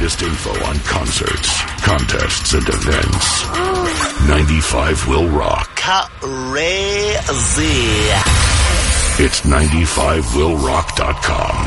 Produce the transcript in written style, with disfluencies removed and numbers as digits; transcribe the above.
latest info on concerts, contests, and events. 95 will rock. Crazy. It's 95willrock.com.